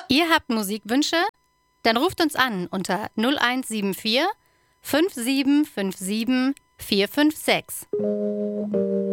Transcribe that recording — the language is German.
Ihr habt Musikwünsche? Dann ruft uns an unter 0174 5757 456.